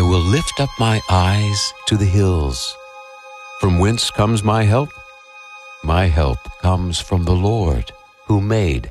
will lift up my eyes to the hills. From whence comes my help? My help comes from the Lord, who made